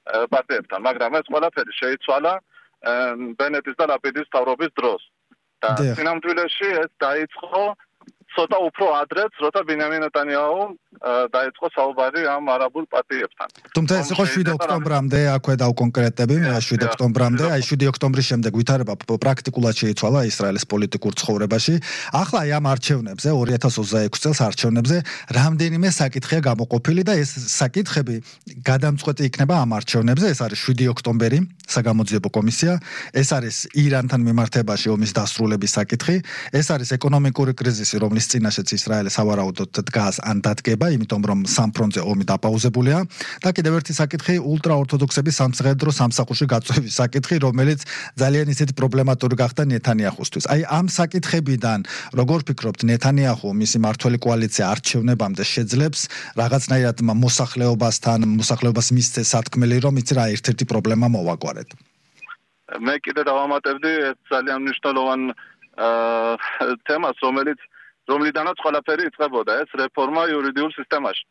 პარტიებთან, მაგრამ ეს ყველაფერი შეიცვალა ბენეტის და ლაპიდის მთავრობის დროს. და სინამდვილეში ეს დაიწყო ცოტა უფრო ადრეც, როცა ბინიამინ ნეტანიაჰუ დაიწყო საუბარი ამ არაბულ პარტიებთან. თუმცა ეს იყო 7 ოქტომბრამდე, აქვე დავკონკრეტები, 7 ოქტომბრამდე, აი 7 ოქტომბრის შემდეგ ვითარება პრაქტიკულად შეიცვალა ისრაელის პოლიტიკურ ცხოვრებაში. ახლა აი ამ არჩევნებზე 2026 წელს არჩევნებზე რამდენიმე საკითხია გამოყოფილი და ეს საკითხები გადამწყვეტი იქნება ამ არჩევნებზე. ეს არის 7 ოქტომბერი, საგამოძიებო კომისია, ეს არის ირანთან მიმართებაში ომის დასრულების საკითხი, ეს არის ეკონომიკური კრიზისი, რომლის წინაშეც ისრაელი სავარაუდოდ დგას ან დადგება, იმიტომ რომ სამ ფრონტზე ომი დაპაუზებულია და კიდევ ერთი საკითხი ულტრაორთოდოქსების სამხედრო სამსახურში გაწვევის საკითხი, რომელიც ძალიან ისეთი პრობლემატური გახდა ნეთანიაჰუსთვის. აი ამ საკითხებიდან როგორ ფიქრობთ, ნეთანიაჰუ მისი მართველი კოალიცია არჩევნებამდე შეძლებს რაღაცნაირად მოსახლეობას მისცეს სათქმელი, რომ იცი რა ერთ-ერთი პრობლემა მოვაგვარეთ? მე კიდე დავამატებდი ეს ძალიან მნიშვნელოვან თემას, რომლიდანაც ყველაფერი იწყებოდა, ეს რეფორმა იურიდიულ სისტემაში.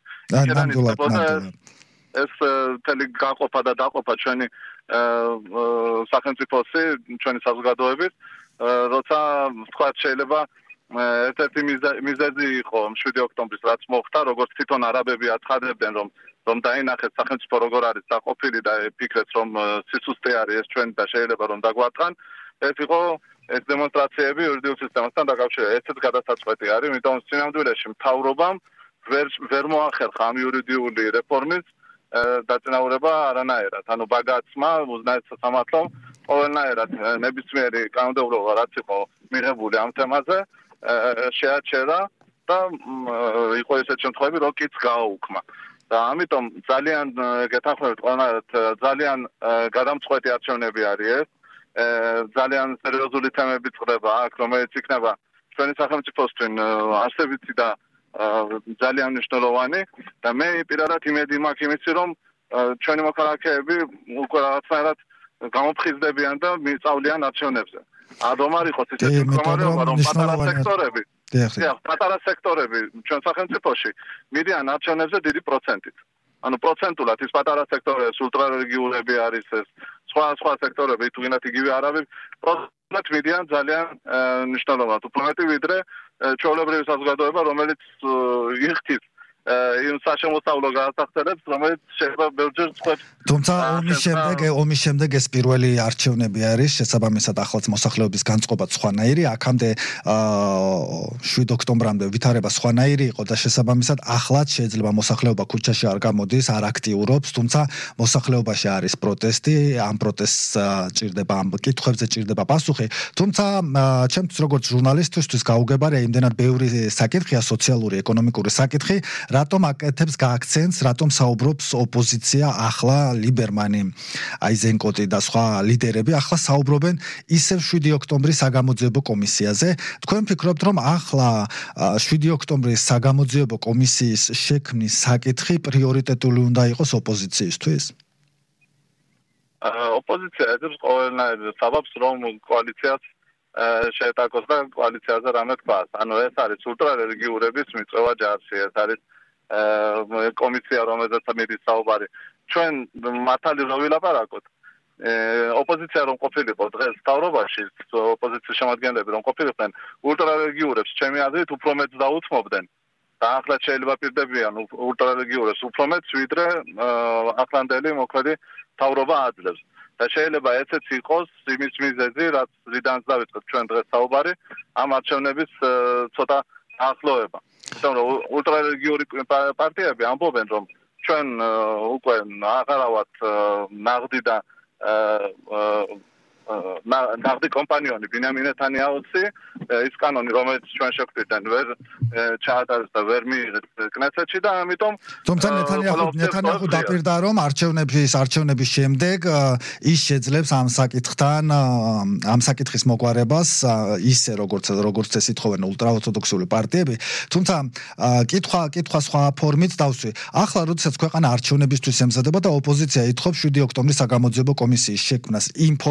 ეს თელი გაყოფა და დაყოფა ჩვენი სახელმწიფოსი, ჩვენი საზოგადოების, როცა ვთქვათ შეიძლება ერთ-ერთი მიზეზი იყო 7 ოქტომბრის რაც მოხდა, როგორც თვითონ არაბები აცხადებდნენ, რომ დაინახეს სახელმწიფო როგორ არის დაყოფილი და ფიქრეთ, რომ სისუსტე არის ეს ჩვენ და შეიძლება რომ დაგვარტყან, ეს იყო ეს დემონსტრაციები იურიდიულ სისტემასთან დაკავშირებით. ესეც გადასაწყვეტი არის, იმიტომ სინამდვილეში მთავრობამ ვერ მოახერხა ამ იურიდიული რეფორმის დაწინაურება არანაირად. ანუ ბაგაცმა უზნაეთ სასამართლომ ყოველნაირად ნებისმიერი კანონმდებლობა რაც იყო მიღებული ამ თემაზე შეაჩერა და იყო ესეთ შემთხვევები, რომ კიც გააუქმა. და ამიტომ ძალიან გეთანხმებით ყველანაირად ძალიან გადამწყვეტი არჩევნები არის ეს. ძალიან სერიოზული თემები წყდება აქ, რომელიც იქნება ჩვენი სახელმწიფოსთვის არსებითი და ძალიან მნიშვნელოვანი და მე პირადად იმედი მაქვს იმისი, რომ ჩვენი მოქალაქეები უკვე რაღაცნაირად გამოფხიზდებიან და მისწავლიან არჩევნებზე. ადომ არ იყოს ისეთი მდგომარეობა, რომ პატარა სექტორები ჩვენ სახელმწიფოში მიდიან არჩევნებზე დიდი პროცენტით. ანუ პროცენტულად ის პატარა სექტორები, ულტრარელიგიურები არის ეს, სხვა სექტორები, თუ გინდათ იგივე არაბები, პროცენტულად მიდიან ძალიან მნიშვნელოვნად, უფრო მეტი ვიდრე ჩვეულებრივი საზოგადოება, რომელიც იხდის იმ საშემოსავლო გადასახადებს, რომელიც შეიძლება ბევრჯერ წყვეტს. თუმცა ომის შემდეგ ეს პირველი არჩევნები არის, შესაბამისად ახლაც მოსახლეობის განწყობა სხვანაირი, აქამდე 7 ოქტომბრამდე ვითარება სხვანაირი იყო და შესაბამისად ახლაც შეიძლება მოსახლეობა ქუჩაში არ გამოდის, არ აქტიურობს, თუმცა მოსახლეობაში არის პროტესტი, ამ პროტესტს ჭირდება, ამ კითხვებზე ჭირდება პასუხი. თუმცა ჩემთვის როგორც ჟურნალისტისთვის გაუგებარია იმდენად ბევრი საკითხია, სოციალური, ეკონომიკური საკითხი, რატომ აკეთებს გააქცენტს, რატომ საუბრობს ოპოზიცია ახლა ლიბერმანი, აიზენკოტი და სხვა ლიდერები ახლა საუბრობენ ისევ 7 ოქტომბრის საგამოძიებო კომისიაზე. თქვენ ფიქრობთ, რომ ახლა 7 ოქტომბრის საგამოძიებო კომისიის შექმნის საკითხი პრიორიტეტული უნდა იყოს ოპოზიციისთვის? ოპოზიცია ეძებს ყოველნაირ საბაბს, რომ კოალიციას შეეტაკოს და კოალიციაზე რამე თქვას. ანუ ეს არის ულტრარელიგიურების მიწვევა ჯარში, ეს არის კომისია, რომელზეც მიდის საუბარი. ჩვენ მართალი რო ვილაპარაკოთ, ოპოზიცია რომ ყოფილიყო დღეს მთავრობაში, ოპოზიციის შემადგენლები რომ ყოფილიყვნენ, ულტრარელიგიურებს ჩემი აზრით უფრო მეტს დაუთმობდნენ. და ახლა შეიძლება პირდებიან ულტრარელიგიურებს უფრო მეტს, ვიდრე ახლანდელი მოქმედი მთავრობა აძლევს. და შეიძლება ესეც იყოს იმის მიზეზი, რაც რიდანაც დავიწყეთ ჩვენ დღეს საუბარი, ამ არჩევნების ცოტა ახლოვება. იმიტომ რომ ულტრარელიგიური პარტიები ამბობენ, რომ ჩვენ უკვე აღარავად ნაღდი და ნაღდი კომპანიონი ბინიამინ ნეტანიაჰუსი, ის კანონი, რომელიც ჩვენ შეგვიძლია ვერ ჩაატარეს და ვერ მიიღეს კნესეთში და ამიტომ თუმცა ნეტანიაჰუ დაპირდა, რომ არჩევნების შემდეგ ის შეძლებს ამ საკითხის მოგვარებას ისე როგორც ეს ითხოვენ ულტრაორთოდოქსული პარტიები, თუმცა კითხვა სხვა ფორმით დავსვი. ახლა როდესაც ქვეყანა არჩევნებისთვის ემზადება და ოპოზიცია ითხოვს 7 ოქტომბრის საგამოძიებო კომისიის შექმნას იმ ფორმატით,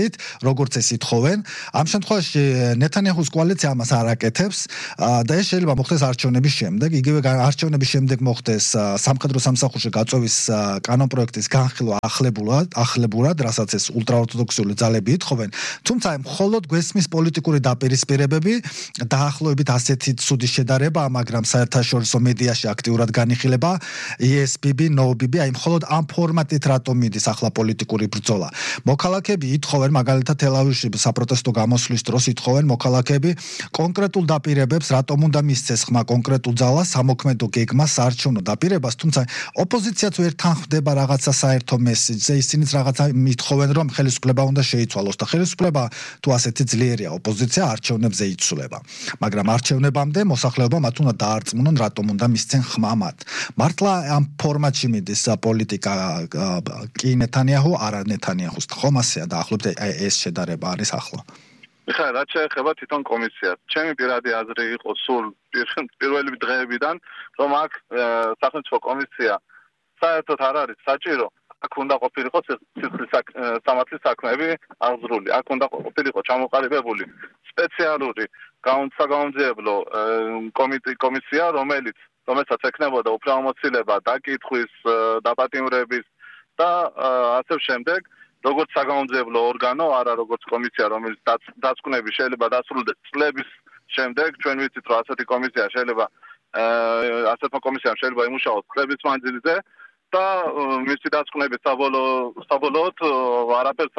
მიხედვით, როგორც ეს ითხოვენ. ამ შემთხვევაში ნეთანიაჰუს კოალიცია ამას არ აკეთებს და ეს შეიძლება მოხდეს არჩევნების შემდეგ. იგივე არჩევნების შემდეგ მოხდეს სამხედრო სამსახურში გაწევის კანონპროექტის განხილვა ახლებურად, რასაც ეს ულტრაორთოდოქსიული ძალები ითხოვენ. თუმცა მხოლოდ გვესმის პოლიტიკური დაპირისპირებები, დაახლოებით ასეთი ცუდი შედარება, მაგრამ საერთაშორისო მედიაში აქტიურად განიხილება ESBB, NOBB, აი მხოლოდ ამ ფორმატით რატომ მიდის ახლა პოლიტიკური ბრძოლა. მოქალაქეები ითხოვენ, მაგალითად თელ-ავივში საპროტესტო გამოსვლის დროს ითხოვენ მოქალაქეები კონკრეტულ დაპირებებს, რატომ უნდა მისცეს ხმა კონკრეტულ ძალას, სამოქმედო გეგმას, საარჩევნო დაპირებას, თუმცა ოპოზიციაც ვერ თანხმდება რაღაცა საერთო მესიჯზე, ისინიც რაღაცა ითხოვენ, რომ ხელისუფლება უნდა შეიცვალოს და ხელისუფლება თუ ასეთი ძლიერია, ოპოზიცია არჩევნებზე იცვლება. მაგრამ არჩევნებამდე მოსახლეობა მათ უნდა დაარწმუნონ, რატომ უნდა მისცენ ხმა მათ. მართლა ამ ფორმატში მიდის პოლიტიკა კი ნეთანიაჰუ, არა ნეთანიაჰუს. ხომ ასეა დაახლოებით ეს შედარება არის ახლა. ხა, რაც შეეხება თვითონ კომისიას. ჩემი პირადი აზრი იყო სულ პირველი დღეებიდან, რომ აქ სახელმწიფო კომისია საერთოდ არ არის საჭირო. აქ უნდა ყოფილიყო სამართლის საქმეები აღძრული. აქ უნდა ყოფილიყო ჩამოყალიბებული სპეციალური საგამოძიებლო კომისია, რომელსაც ექნებოდა უფლებამოსილება დაკითხვის, დაპატიმრების და ასე შემდეგ, როგორც საგამოძიებლო ორგანო, არა როგორც კომისია, რომელიც დაწკვნები შეიძლება დასრულდეს წლების შემდეგ. ჩვენ ვიცით, რომ ასეთი კომისია შეიძლება ასეთმა კომისიამ შეიძლება იმუშაოს წლების მანძილზე და მისი დაწკვნების საბოლოოდ არაფერს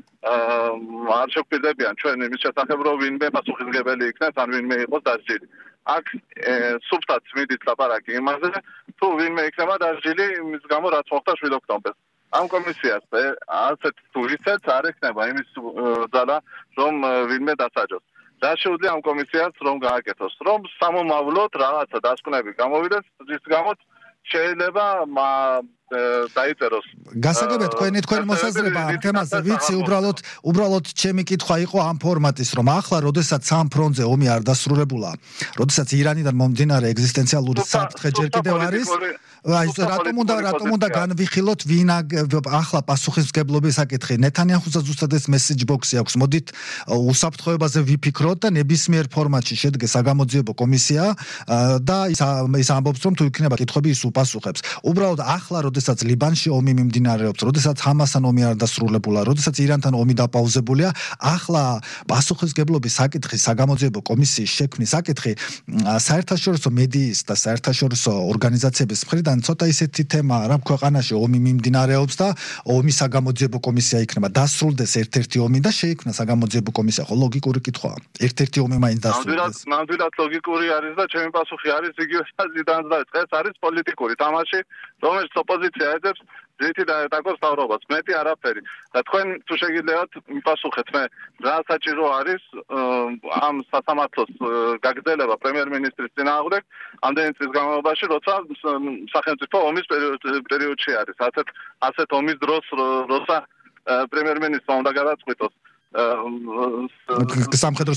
არ შეგვიძლებიან ჩვენ იმის შესახებ, რომ ვინმე პასუხისმგებელი იქნეს, ან ვინმე იყოს დასჯილი. აქ სუფთაც მიდის ლაპარაკი იმაზე, თუ ვინმე იქნება დასჯილი იმის გამო, რაც მოხდა 7 ოქტომბერს. ამ კომისიას ასეთ თუ ისეც არ ექნება იმის ძალა, რომ ვინმე დასაჯოს. რა შეუძლია ამ კომისიას რომ გააკეთოს, რომ სამომავლოდ რაღაცა დასკვნები გამოვიდეს, რის გამოც შეიძლება დაიწეროს. გასაგებია თქვენი მოსაზრება ამ თემაზე, ვიცი, უბრალოდ ჩემი კითხვა იყო ამ ფორმატის, რომ ახლა, როდესაც სამ ფრონტზე ომი არ დასრულებულა, როდესაც ირანიდან მომდინარე ეგზისტენციალური საფრთხე ჯერ კიდევ არის, რატომ უნდა განვიხილოთ ვინ ახლა პასუხისმგებლობის საკითხი? ნეთანიაჰუს ზუსტად ეს მესეჯ ბოქსი აქვს. მოდით უსაფრთხოებაზე ვიფიქროთ და ნებისმიერ ფორმატში შედგეს საგამოძიებო კომისია და ის ამბობს, რომ თუ იქნება კითხვები, ის უპასუხებს. უბრალოდ ახლა, როდესაც ლიბანში ომი მიმდინარეობს, როდესაც ჰამასთან ომი არ დასრულებულა, როდესაც ირანთან ომი დაპაუზებულია, ახლა პასუხისმგებლობის საკითხი, საგამოძიებო კომისიის შექმნის საკითხი საერთაშორისო მედიის და საერთაშორისო ორგანიზაციების მხრიდან ცოტა ისეთი თემა რა ქვეყანაში ომი მიმდინარეობს და ომის საგამოძიებო კომისია იქნება. დასრულდეს ერთ-ერთი ომი და შეიქმნა საგამოძიებო კომისია. ხო, ლოგიკური კითხვაა. ერთ-ერთი ომი მაინც დასრულდეს. ნამდვილად ლოგიკური არის და ჩემი პასუხი არის იგივე საზიდანს და ეს არის პოლიტიკური თამაში, რომელიც ოპოზიცია ეძებს ძირითი დაკოს თავრობას. მეტი არაფერი. და თქვენ თუ შეგიძლიათ მიპასუხეთ მე, რა საჭირო არის ამ სასამართლოს გაგრძელება პრემიერ-მინისტრის წინააღმდეგ ამდენი წლის განმავლობაში, როცა სახელმწიფო ომის პერიოდში არის. ასეთ ომის დროს, როცა პრემიერ-მინისტრმა უნდა გადაწყვიტოს სამხედრო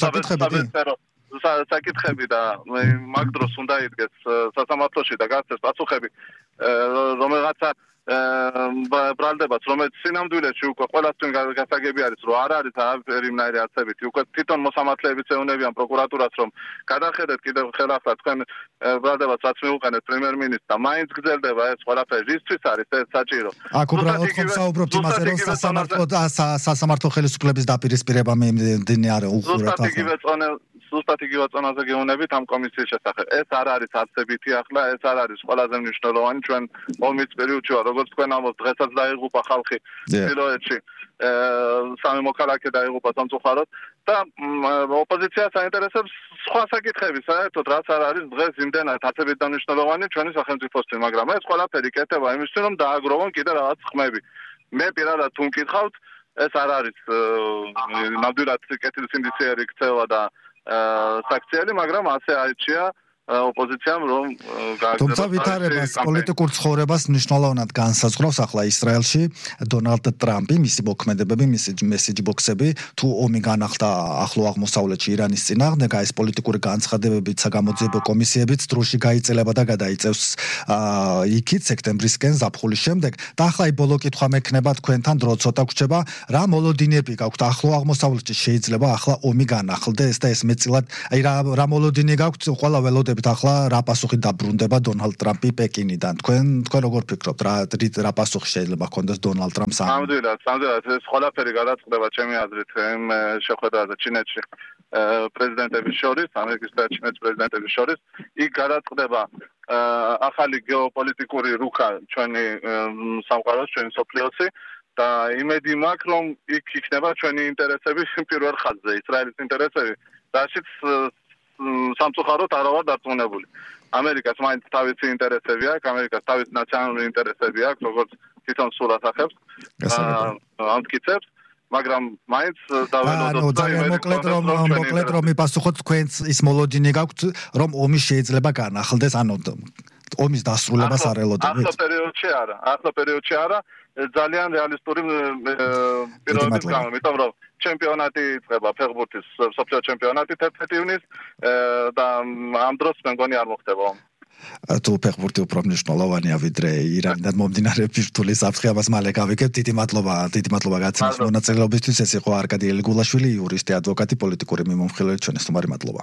საკითხები და მაგ დროს უნდა იდგეს სასამართლოში და გასცეს პასუხები რომელღაცა ბრალდებაც, რომელიც სინამდვილეში უკვე ყველასთვის გასაგები არის, რომ არ არის არაფერიმნაირი არცებითი. უკვე თვითონ მოსამართლეებიც ეუბნებიან პროკურატურას, რომ გადახედეთ კიდევ ხელახლა თქვენ ბრალდებაც რაც მიუყენეთ პრემიერ-მინისტრს და მაინც გრძელდება ეს ყველაფერი. რისთვის არის ეს საჭირო? აქ უბრალოდ საუბრობთ იმაზე, რომ სასამართლო ხელისუფლების დაპირისპირება მიმდინარე უხურათ ახლა. ზუსტად იგივე წონაზე გეუბნებით ამ კომისიის შესახებ. ეს არ არის არცებითი ახლა, ეს არ არის ყველაზე მნიშვნელოვანი ჩვენ ომის პერიოდში, როგორც თქვენ ამბობთ, დღესაც დაიღუპა ხალხი ჩრდილოეთში. სამი მოქალაქე დაიღუპა სამწუხაროდ და ოპოზიციას აინტერესებს სხვა საკითხები, საერთოდ რაც არ არის დღეს იმდენად არცებით დანიშნულოვანი ჩვენი სახელმწიფოსთვის, მაგრამ ეს ყველაფერი კეთება იმისთვის, რომ დააგროვონ კიდე რაღაც ხმები. მე პირადად თუ მკითხავთ, ეს არ არის ნამდვილად კეთილის ინდიციერი ქცევა და საქციელი, მაგრამ ასე აირჩია ოპოზიციამ რომ თუმცა ვითარებას პოლიტიკურ ცხოვრებას მნიშვნელოვნად განსაზღვრავს ახლა ისრაელში დონალდ ტრამპი, მისი მოქმედებები, მისი მესიჯბოქსები, თუ ომი განახლდა ახლო აღმოსავლეთში ირანის წინააღმდეგ, ეს პოლიტიკური განცხადებებიც, გამოძიებო კომისიებიც დროში გაიწელება და გადაიწევს იქით სექტემბრისკენ ზაფხულის შემდეგ. და ახლა აი ბოლო კითხვა მექნება თქვენთან დრო ცოტა გვჭება, რა მოლოდინები გაქვთ ახლო აღმოსავლეთში შეიძლება ახლა ომი განახლდეს და ეს მეწილად აი რა მოლოდინი გაქვთ ყველა ველოდებით ახლა რა პასუხი დაბრუნდება დონალდ ტრამპი პეკინიდან. თქვენ როგორ ფიქრობთ, რა პასუხი შეიძლება ჰქონდეს დონალდ ტრამპს? სამდრად ეს ყველაფერი გადაწყდება ჩემი აზრით იმ შეხვედრაზე ჩინეთში პრეზიდენტების შორის, ამერიკის და ჩინეთის პრეზიდენტების შორის, იქ გადაწყდება ახალი გეოპოლიტიკური რუქა ჩვენი სამყაროს, ჩვენი სოფლიოსი და იმედი მაქვს, რომ იქ იქნება ჩვენი ინტერესები პირველ ხაზზე, ისრაელის ინტერესები, რაშიც სამწუხაროდ არ ვარ დარწმუნებული. ამერიკას მაინც თავისი ინტერესები აქვს, ამერიკას თავისი ნაციონალური ინტერესები აქვს, როგორც თვითონ სულ ასახებს ამტკიცებს, მაგრამ მაინც დაველოდოთ მოკლედ რომ მიპასუხოთ თქვენს ის მოლოდინი გაქვთ, რომ ომი შეიძლება განახლდეს, ანუ ომის დასრულებას არ ელოდებით? ახლა პერიოდში არა, ძალიან რეალისტური პირობების გამო, იმიტომ რომ ჩემპიონატი იწყება ფეხბურთის მსოფლიო ჩემპიონატი 11 ივნისს და ამ დროს მე მგონი არ მოხდება ომი. თუ ფეხბურთი უფრო მნიშვნელოვანია ვიდრე ირანიდან მომდინარე ბირთვული საფრთხე, ამას მალე გავიგებ. დიდი მადლობა გაცემის მონაწილეობისთვის. ეს იყო არკადი ელიგულაშვილი, იურისტი, ადვოკატი, პოლიტიკური მიმომხილველი, ჩვენი სტუმარი. მადლობა.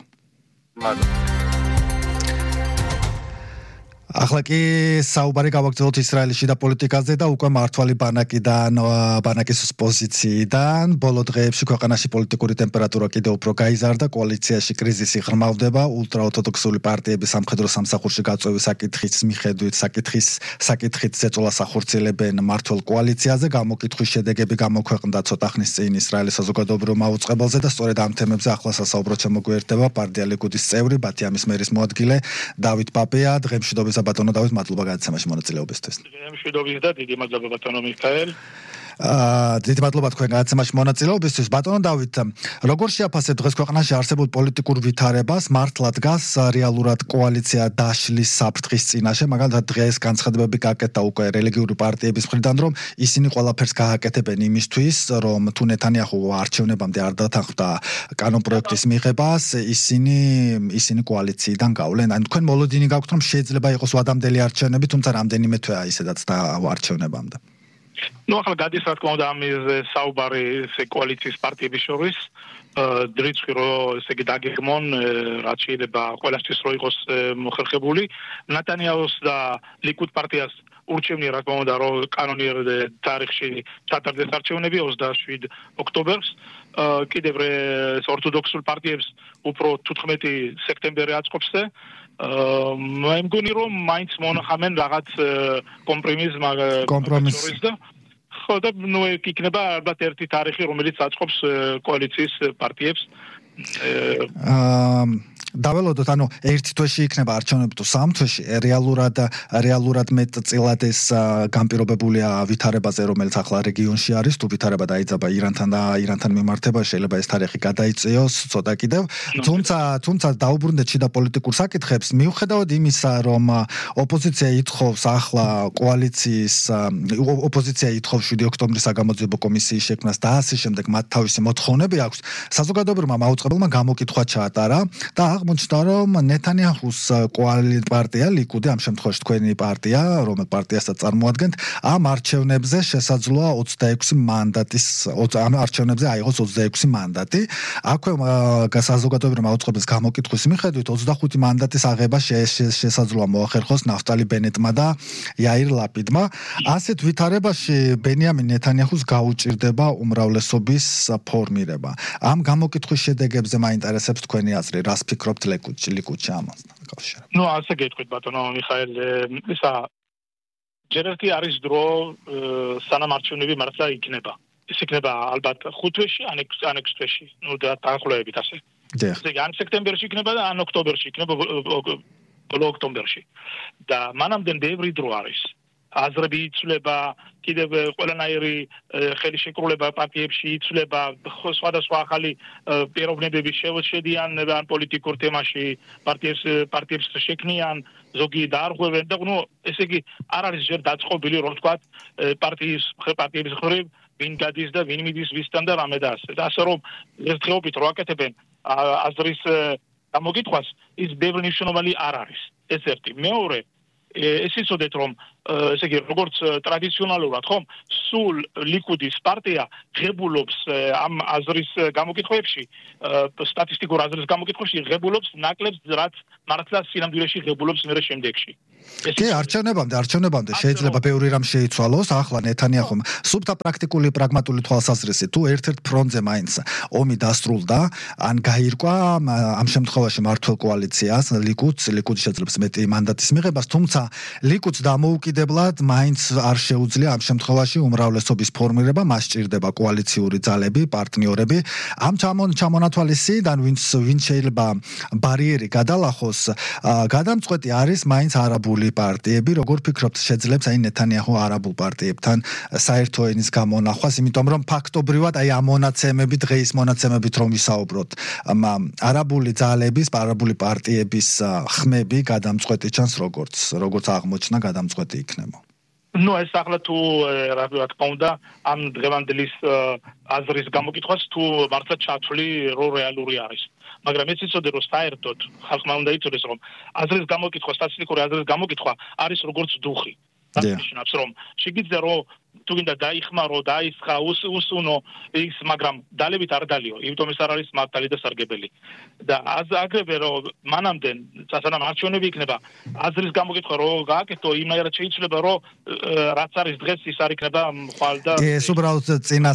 ახლა კი საუბარი გავაგრძელოთ ისრაელის შიდა პოლიტიკაზე და უკვე მართვალი ბანაკის პოზიციიდან. ბოლო დღეებში ქვეყანაში პოლიტიკური ტემპერატურა კიდევ უფრო გაიზარდა, კოალიციაში კრიზისი ღრმავდება, ულტრაორთოდოქსული პარტიები სამხედრო სამსახურში გაწვევის საკითხის მიხედვით საკითხით ზეწოლას ახორციელებენ მართულ კოალიციაზე. გამოკითხვის შედეგები გამოქვეყნდა ცოტა ხნის წინ ისრაელის საზოგადოებრივ მაუწყებელზე და სწორედ ამ თემებზე ახლა სასაუბროდ შემოგვიერთდება პარტია ლიკუდის წევრი, ბათიამის მერის მოადგილე დავით პაპია. დღემშვიდობის ბატონო დავით, მადლობა გადაცემაში მონაწილეობისთვის. მშვიდობის და დიდი მადლობა ბატონო მიხაელ. დიდი მადლობა თქვენ გადაცემაში მონაწილეობისთვის. ბატონო დავით, როგორ შეაფასებთ დღეს ქვეყანაში არსებულ პოლიტიკურ ვითარებას? მართლა დგას რეალურად კოალიცია დაშლის საფრთხის წინაშე, მაგალითად დღეს განცხადებები გაკეთდა უკვე რელიგიური პარტიების მხრიდან, რომ ისინი ყველაფერს გააკეთებენ იმისთვის, რომ თუ ნეთანიაჰუ არჩევნებამდე არ დათანხმდა კანონპროექტის მიღებას, ისინი კოალიციიდან გავლენ. ანუ თქვენ მოლოდინი გაქვთ, რომ შეიძლება იყოს ვადამდელი არჩევნები, თუმცა რამდენიმე თვეა ისედაც და არჩევნებამდე. ახლა გადის რა თქმა უნდა ამის საუბარი კოალიციის პარტიების შორის, დრიცხი რომ ესე იგი დაგეგმონ, რაც შეიძლება ყველასთვის რო იყოს მოხერხებული. ნეტანიაჰუს და ლიკუდ პარტიას ურჩევნია რა თქმა უნდა რომ კანონიერ თარიღში ჩატარდეს არჩევნები 27 ოქტომბერს. კიდევ ორთოდოქსულ პარტიებს უფრო 15 სექტემბერზე აწყობსე. მე მგონი რომ მაინც მონახავენ რაღაც კომპრომისს და ხო და იქნება ალბათ ერთი თარიღი, რომელიც აწყობს კოალიციის პარტიებს. დაველოდოთ, ანუ ერთ თვეში იქნება არჩევნები თუ სამ თვეში, რეალურად მეტწილად ეს განპირობებულია ვითარებაზე, რომელიც ახლა რეგიონში არის, თუ ვითარება დაიძაბა ირანთან მიმართება, შეიძლება ეს თარიღი გადაიწიოს ცოტა კიდევ. თუმცა დაუბრუნდეთ შიდა პოლიტიკურ საკითხებს, მიუხედავად იმისა, რომ ოპოზიცია ითხოვს ახლა ოპოზიცია ითხოვს 7 ოქტომბრის საგამოძიებო კომისიის შექმნას და ასე შემდეგ, მათ თავისი მოთხოვნები აქვს, საზოგადოებრივმა მაუწყებელმა გამოკითხვა ჩაატარა და აღმოჩნდა, რომ ნეთანიაჰუს პარტია ლიკუდი, ამ შემთხვევაში თქვენი პარტია, რომელ პარტიასაც წარმოადგენთ, ამ არჩევნებზე შესაძლოა 26 მანდატის, ამ არჩევნებზე აიღოს 26 მანდატი. აქვე საზოგადოებრივ მაუწყებლის გამოკითხვის მიხედვით 25 მანდატის აღება შესაძლოა მოახერხოს ნაფტალი ბენეტმა და იაირ ლაპიდმა. ასეთ ვითარებაში ბენიამინ ნეთანიაჰუს გაუჭირდება უმრავლესობის ფორმირება. ამ გამოკითხვის შედეგებზე მაინტერესებს თქვენი აზრი, რას ფიქრობთ ლიკუდში ამასთან დაკავშირებით? ასე გეტყვით ბატონო მიხაელ, ისა ჯერ ერთი არის დრო სანამ არჩევნები მართლა იქნება. ეს იქნება ალბათ 5 თვეში, ან 6 თვეში, დაახლოებით ასე. ესე იგი, ან სექტემბერში იქნება და ან ოქტომბერში იქნება, ბოლო ოქტომბერში. და მანამდე ბევრი დრო არის. აზრები იცვლება, კიდევ ყველანაირი ხელშეკრულება პარტიებში იცვლება, სხვადასხვა ახალი პიროვნებები შედიან ან პოლიტიკურ თემაში, პარტიებს შექმნიან, ზოგი დაარღვევენ და ესე იგი არ არის ჯერ დაწყობილი, რომ ვთქვათ, პარტიების მხრივ ვინ გადის და ვინ მიდის ვისთან და რამე და ასე. და ასე რომ ერთდროებით რო აკეთებენ აზრის გამოგითხვას, ის ბევრი მნიშვნელოვანი არ არის. ეს ერთი. მეორე, ეს იცოდეთ რომ ესე იგი როგორც ტრადიციონალურად ხომ სულ ლიკუდის პარტია ღებულობს ამ აზრის გამოკითხვებში სტატისტიკურ აზრის გამოკითხვებში ღებულობს ნაკლებს რაც მართლა სინამდვილეში ღებულობს მერე შემდეგში კი არჩევნებამდე შეიძლება ბევრი რამ შეიცვალოს ახლა ნეთანიაჰუმ სუბთა პრაქტიკული პრაგმატული თვალსაზრისით თუ ერთ-ერთ ფრონტზე მაინც ომი დასრულდა ან გაირკვა ამ შემთხვევაში მართლ კოალიციას ლიკუდს შეძლებს მეტი მანდატის მიღებას თუმცა ლიკუდს დამოუკიდებლად მაინც არ შეუძლია ამ შემთხვევაში უმრავლესობის ფორმირება მას სჭირდება კოალიციური ძალები პარტნიორები ამ ჩამონათვალისიდან ვინც შეიძლება ბარიერი გადალახოს გადამწყვეტი არის მაინც არაბული პარტიები როგორ ფიქრობთ შეძლებს აი ნეთანიაჰუ არაბულ პარტიებთან საერთო ენის გამონახვას იმიტომ რომ ფაქტობრივად აი ამ მონაცემებით დღეის მონაცემებით რომ ვისაუბროთ არაბული ძალების არაბული პარტიების ხმები გადამწყვეტი ჩანს როგორც აღმოჩნდა გადამწყვეტი იქნება ნუ ეს ახლა თუ რა თქმა უნდა ამ დღევანდლის აზრის გამოკითხვას თუ მართლა ჩათვლი რო რეალური არის მაგრამ ეს იცოდე რომ საერთოდ ხალხმა უნდა იცოდეს რომ აზრის გამოკითხვა სტატისტიკური აზრის გამოკითხვა არის როგორც დუხი ნიშნავს რომ შეგიძლია რომ თუ გინდა დაიხმარო დაისხა უსუნო ის მაგრამ დალებით არ დალიო იმიტომ ეს არ არის მართალი და სარგებელი და აგრეთვე რომ მანამდე სანამ არჩევნები იქნება აზრის გამოკითხვა რომ გააკეთო იმაერად შეიძლება რომ რაც არის დღეს ის არ იქნება ხვალ და ეს უბრალოდ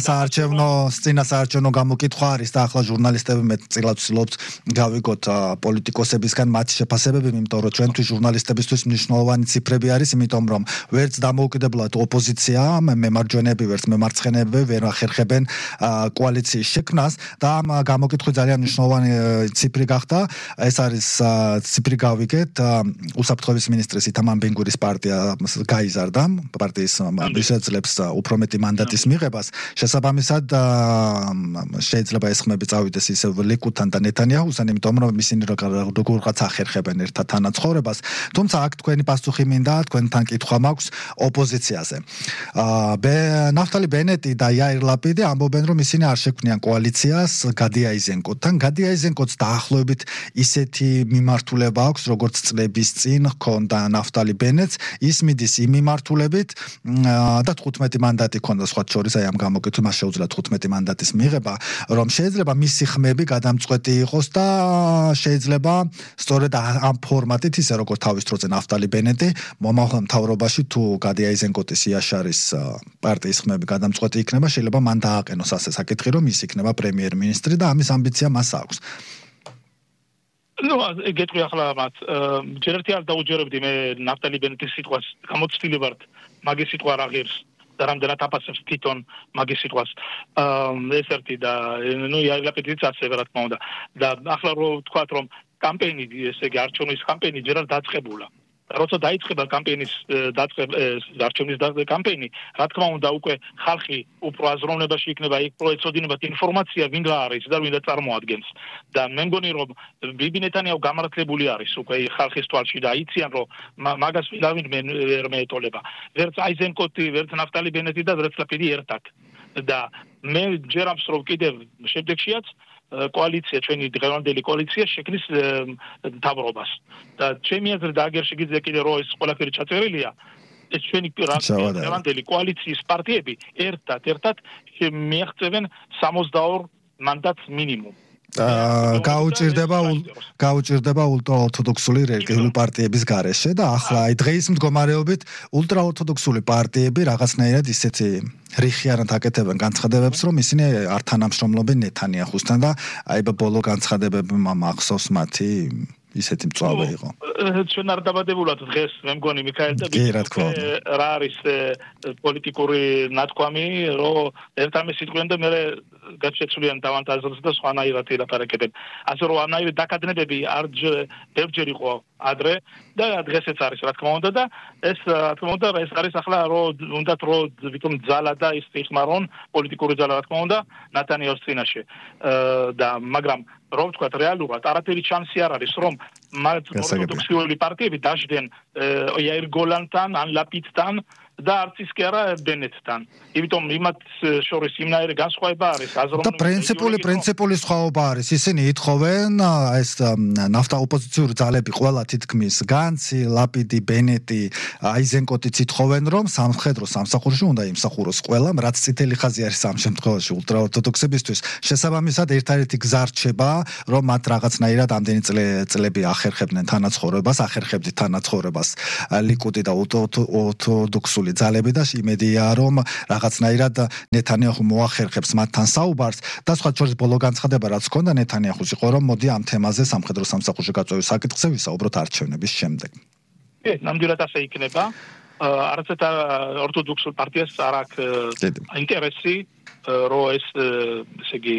წინასაარჩევნო გამოკითხვა არის და ახლა ჟურნალისტები მეტწილად ვცდილობთ გავიგოთ პოლიტიკოსებისგან მათი შეფასებები იმიტომ რომ ჩვენთვის ჟურნალისტებისთვის მნიშვნელოვანი ციფრები არის იმიტომ რომ ვერც დამოუკიდებლად ოპოზიცია მემარჯვენეები ვერც მემარცხენეები ვერ ახერხებენ კოალიციის შექმნას და ამ გამოკითხვით ძალიან მნიშვნელოვანი ციფრი გახდა ეს არის ციფრი გავიგეთ უსაფრთხოების მინისტრის ითამარ ბენგურის პარტია გაიზარდა პარტიის შეძლებს უფრო მეტი მანდატის მიღებას შესაბამისად შეიძლება ეს ხმები წავიდეს ისევ ლიკუდთან და ნეთანიაჰუსთან იმიტომ რომ ისინი როგორღაც ახერხებენ ერთად თანაცხოვრებას თუმცა აქ თქვენი პასუხი მინდა თქვენთან კითხვა მაქვს ოპოზიციაზე ნაფტალი ბენეტი და იაირ ლაპიდი ამბობენ რომ ისინი არ შექმნიან კოალიციას გადი აიზენკოთან გადი აიზენკოც დაახლოებით ისეთი მიმართულება აქვს როგორც წლების წინ ჰქონდა ნაფტალი ბენეტს ის მიდის იმ მიმართულებით და 15 მანდატი ჰქონდა სხვა შორის აი ამ გამოკითხვით მას შეუძლია 15 მანდატის მიღება რომ შეიძლება მისი ხმები გადამწყვეტი იყოს და შეიძლება სწორედ ამ ფორმატით ისე როგორც თავის დროზე ნაფტალი ბენეტი მომავალ მთავრობაში თუ გადი აიზენკოტის იაშარის პარტიის ხმები გადამწყვეტი იქნება შეიძლება მან დააყენოს ასე საკითხი რომ ის იქნება პრემიერ-მინისტრი და ამის ამბიცია მას აქვს ნუ გეტყვი ახლა მათ ჯერ ერთი არ დაუჯერებდი მე ნაფტალი ბენეტის სიტყვას გამოცდილი ვარ მაგის სიტყვა არ აღიარს და რამდენად აფასებს თვითონ მაგის სიტყვას ეს ერთი და ნუ იაირ ლაპიდიც ასევე რა თქმა უნდა და ახლა რო ვთქვათ რომ კამპეინი ესე იგი არჩევნის კამპეინი ჯერ არ დაწყებულა როცა დაიწყება კამპეინის არჩევნის კამპეინი, რა თქმა უნდა უკვე ხალხი უფრო აზროვნებაში იქნება, იქ პროეცოდინებათ ინფორმაცია ვინ რა არის და ვინ წარმოადგენს. და მე მგონი რომ ბიბი ნეთანიაჰუ გამართლებული არის უკვე ხალხის თვალში და იციან რომ მაგას ვინმე ვერ მეეტოლება. ვერც აიზენკოტი, ვერც ნაფტალი ბენეტი და ვერც ლაპიდი ერთად. და მე ჯერ ამს რომ კიდევ შემდეგშიაც კოალიცია ჩვენი დღევანდელი კოალიცია შექმნის მთავრობას და ჩემი აზრით აგერ შეგიძლია კიდე რომ ეს ყველაფერი ჩაწერილია ეს ჩვენი დღევანდელი კოალიციის პარტიები ერთად მიაღწევენ 62 მანდატს მინიმუმ გაუჭირდება ულტრაორთოდოქსული რელიგიური პარტიების გარეშე და ახლა აი დღეის მდგომარეობით ულტრაორთოდოქსული პარტიები რაღაცნაირად ისეთი რიხიანად აკეთებენ განცხადებებს რომ ისინი არ თანამშრომლობენ ნეთანიაჰუსთან და აი ბოლო განცხადებები მახსოვს მათი ისეთი მწვავე იყო. ჩვენ არ დაბადებულად დღეს მე მგონი მიქაელ და რა არის პოლიტიკური ნათქვამი, რომ ერთამე სიტყვიან და მე გაჩეცვლიან დავანტაზებს და სხვანაირად ელაპარაკებენ. ასე რომ ამნაირი დაკადნებები ბევრჯერ იყო ადრე და დღესაც არის რა თქმა უნდა და ეს რა თქმა უნდა ეს არის ახლა რომ უნდათ რომ ვიტომ ძალა და ის იხმარონ პოლიტიკური ძალა რა თქმა უნდა ნათანიაჰუს წინაშე და მაგრამ რომ ვთქვათ რეალურად არაფერი შანსი არ არის რომ მათ ორთოდოქსიული პარტიები დაждენ იაირ გოლანთან ან ლაპიდთან და არც ის კი არა ბენეტთან. იმიტომ იმათ შორის იმნაირი განსხვავება არის აზროვნების და პრინციპული სხვაობა არის. ისინი ითხოვენ ეს ნაფტა ოპოზიციური ძალები ყველა თითქმის განცი, ლაპიდი, ბენეტი, აიზენკოტიც ითხოვენ რომ სამხედრო სამსახურში უნდა იმსახუროს ყველამ, რაც წითელი ხაზი არის ამ შემთხვევაში ულტრაორთოდოქსებისთვის. შესაბამისად ერთადერთი გზა რჩება, რომ მათ რაღაცნაირად ამდენი წლები ახერხებდნენ თანაცხოვრებას, ახერხებდით თანაცხოვრებას ლიკუდი და ორთოდოქსული ძალები და იმედია რომ რაღაცნაირად ნეთანიაჰუ მოახერხებს მათთან საუბარს და სხვა შორის ბოლო განცხადება რაც ჰქონდა ნეთანიაჰუს იყო რომ მოდი ამ თემაზე სამხედრო სამსახურში გაწვევის საკითხზე ვისაუბროთ არჩევნების შემდეგ. ნამდვილად ასე იქნება. არც ერთ ორთოდოქსულ პარტიას არ აქვს ინტერესი რომ ეს ესე იგი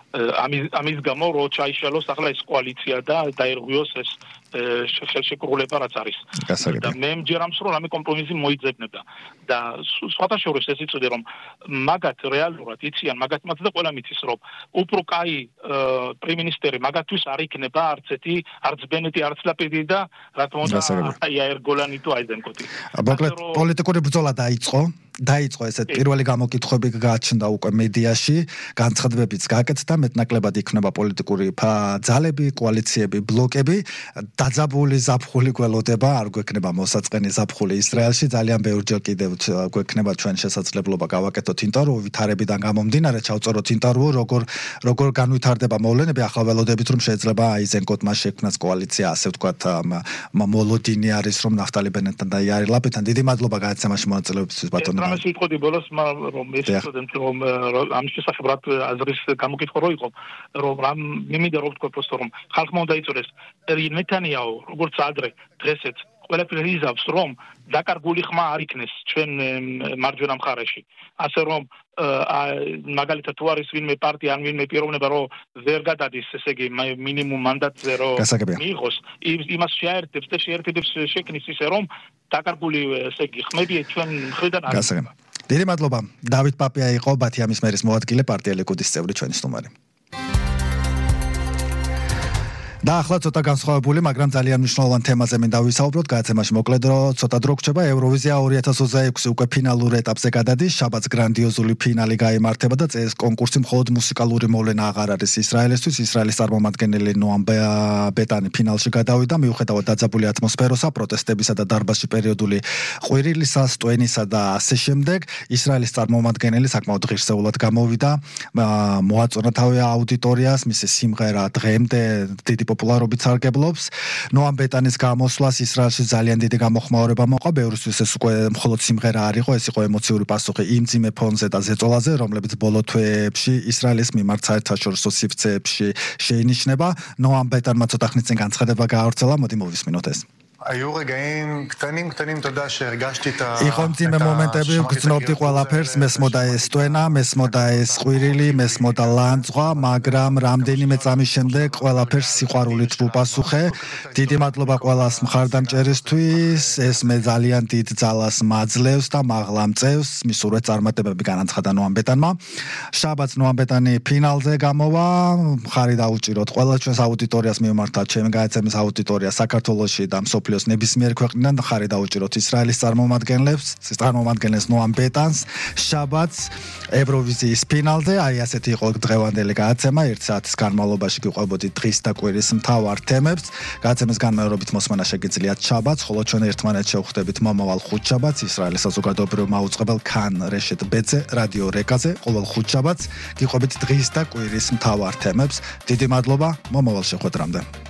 ამის გამო რომ ჩაიშალოს ახლა ეს კოალიცია და დაერღვიოს ეს ხელშეკრულება რაც არის. და მე მჯერამს რომ ამე კომპრომისი მოიძებნება და სხვათა შორის ეს იწოდე რომ მაგათ რეალურად იციან მაგათმაც და ყველა მიცის რომ უფრო კაი პრემიმინისტერი მაგათთვის არ იქნება არც ერთი არც ბენეტი არც ლაპიდი და რა თქმა უნდა იაირ გოლანი თუ აიზენკოტი. მოკლედ პოლიტიკური ბრძოლა დაიწყო ესეთ პირველი გამოკითხვები გააჩნდა უკვე მედიაში, განცხადებებიც გაკეთდა, მეტნაკლებად იქნება პოლიტიკური ძალები, კოალიციები, ბლოკები, დაძაბული ზაფხული გველოდება, არ გვექნება მოსაწყენი ზაფხული ისრაელში, ძალიან ბევრჯერ კიდევ გვექნება ჩვენ შესაძლებლობა გავაკეთოთ ინტერვიუ, ვითარებიდან გამომდინარე, ჩავწეროთ ინტერვიუ, როგორ განვითარდება მოვლენები, ახლა ველოდებით რომ შეიძლება აიზენკოტმა შექმნას კოალიცია, ასე ვთქვათ, მოლოდინი არის რომ ნაფტალი ბენეტთან და იაირ ლაპიდთან. დიდი მადლობა გადაცემაში მონაწილეობისთვის ბატონო. ამას ვიტყოდი ბოლოს რომ ეს რომ ამ შესახებად აზრის გამოკითხვა რო იყო რომ მიმინდა რომ ვთქვა პროსტო რომ ხალხმა უნდა იწურეს ნეთანიაჰუ როგორც ადრე დღესაც ყველაფერი იზავს რომ დაკარგული ხმა არ იქნეს ჩვენ მარჯვენა მხარეში ასე რომ მაგალითად თუ არის ვინმე პარტია ან ვინმე პიროვნება რომ ვერ გადადის ესე იგი მინიმუმ მანდატზე რომ მიიღოს იმას შეაერთებს და შეერთებს შექმნის ისე რომ დაკარგული ესე იგი ხმები ჩვენ მხრიდან არ იქნება. დიდი მადლობა. დავით პაპია იყო ბათიამის მერის მოადგილე პარტია ლიკუდის წევრი ჩვენი სტუმარი. და ახლა ცოტა განსხვავებული, მაგრამ ძალიან მნიშვნელოვან თემაზე მინდა ვისაუბროთ. გადაცემაში მოკლედ რომ ცოტა დრო გრჩება ევროვიზია 2026 უკვე ფინალურ ეტაპზე გადადის. შაბათს გრანდიოზული ფინალი გაიმართება და ეს კონკურსი მხოლოდ მუსიკალური მოვლენა აღარ არის ისრაელისთვის. ისრაელის წარმომადგენელი ნოამ ბეტანი ფინალში გადავიდა მიუხედავად დაძაბული ატმოსფეროსა, პროტესტებისა და დარბაზში პერიოდული ყვირილისა, სტვენისა და ასე შემდეგ. ისრაელის წარმომადგენელი საკმაოდ ღირსეულად გამოვიდა, მოაწონა თავი აუდიტორიას, მისი სიმღერა დღემდე დიდი პოპულარობით სარგებლობს. ნოამ ბეტანის გამოსვლას ისრაელში ძალიან დიდი გამოხმაურება მოყვა. ბევრისთვის ეს უკვე მხოლოდ სიმღერა არ იყო, ეს იყო ემოციური პასუხი იმ ძიმე ფონზე და ზეწოლაზე, რომლებიც ბოლო თვეებში ისრაელის მიმართ საერთაშორისო სივრცეებში შეინიშნება. ნოამ ბეტანმა ცოტა ხნის წინ განცხადება გაავრცელა, მოდი მოვისმინოთ ეს. היו רגעים קטנים, אתה יודע, שהרגשתי את იყო მძიმე მომენტები, გრძნობდი ყველაფერს, მესმოდა ეს სტვენა, მესმოდა ეს ყვირილი, მესმოდა ლანძღვა, მაგრამ რამდენიმე წამის შემდეგ ყველაფერს სიყვარულით ვუპასუხე. დიდი მადლობა ყველას მხარდამჭერისთვის, ეს მე ძალიან დიდ ძალას მაძლევს და მაღლამწევს, მისურვეთ წარმატებები განაცხადა ნოამ ბეტანმა. შაბათს ნოამ ბეტანი ფინალზე გამოვა, მხარი დაუჭიროთ ყველა ჩვენს აუდიტორიას მიმართა, ჩემი გადაცემის აუდიტორია საქართველოში და ნებისმიერ ქვეყნიდან და ხარი დაუჭიროთ ისრაელის წარმომადგენლებს ნოამ ბეტანს შაბათს ევროვიზიის ფინალზე. აი ასეთი იყო დღევანდელი გადაცემა. 1 საათის განმავლობაში გიყვებოდით დღის და კვირის მთავარ თემებს. გადაცემის განმავლობით მოსმენა შეგიძლიათ შაბათს, ხოლო ჩვენ ერთმანეთს შევხვდებით მომავალ ხუთშაბათს ისრაელის საზოგადოებრივ მაუწყებელ ქან რეშეთ ბეზე რადიო რეკაზე. ყოველ ხუთშაბათს გიყვებით დღის და კვირის მთავარ თემებს. დიდი მადლობა, მომავალ შეხვედრამდე.